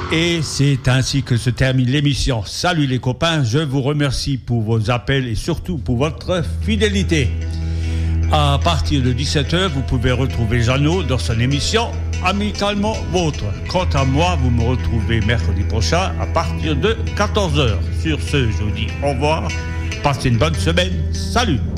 Et c'est ainsi que se termine l'émission. Salut les copains, je vous remercie pour vos appels et surtout pour votre fidélité. À partir de 17h, vous pouvez retrouver Jeannot dans son émission Amicalement Vôtre. Quant à moi, vous me retrouvez mercredi prochain à partir de 14h. Sur ce, je vous dis au revoir, passez une bonne semaine, salut!